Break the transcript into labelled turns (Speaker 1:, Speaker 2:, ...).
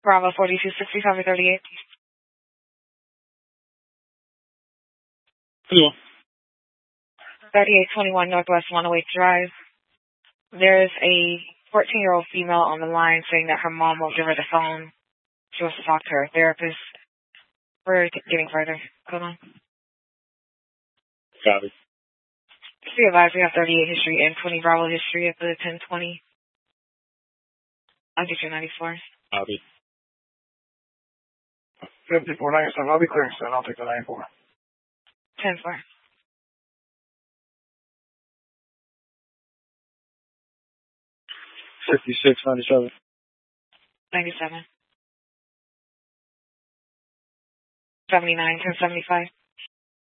Speaker 1: Bravo 4265 38.
Speaker 2: Yeah.
Speaker 1: 3821 Northwest 108 Drive. There's a 14-year-old female on the line saying that her mom won't give her the phone. She wants to talk to her therapist. We're getting further. Hold on.
Speaker 2: Copy.
Speaker 1: Be advised, we have 38 history and 20 Bravo history at the 1020. I'll get you 94.
Speaker 2: Copy.
Speaker 3: 5497. I'll be clearing soon. I'll take the 94.
Speaker 1: 10-4.
Speaker 3: 5697.
Speaker 1: 97. 79 1075.